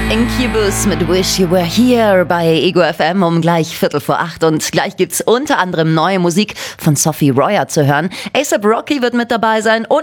Incubus mit Wish You Were Here bei Ego FM um gleich 7:45 und gleich gibt's unter anderem neue Musik von Sophie Royer zu hören. A$AP Rocky wird mit dabei sein und